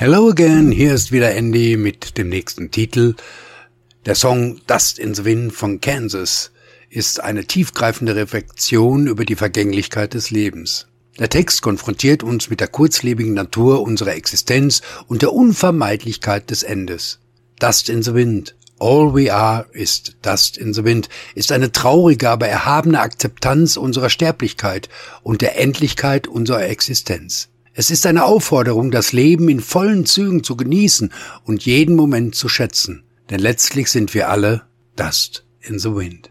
Hello again, hier ist wieder Andy mit dem nächsten Titel. Der Song Dust in the Wind von Kansas ist eine tiefgreifende Reflexion über die Vergänglichkeit des Lebens. Der Text konfrontiert uns mit der kurzlebigen Natur unserer Existenz und der Unvermeidlichkeit des Endes. Dust in the Wind, all we are is dust in the wind, ist eine traurige, aber erhabene Akzeptanz unserer Sterblichkeit und der Endlichkeit unserer Existenz. Es ist eine Aufforderung, das Leben in vollen Zügen zu genießen und jeden Moment zu schätzen, denn letztlich sind wir alle Dust in the Wind.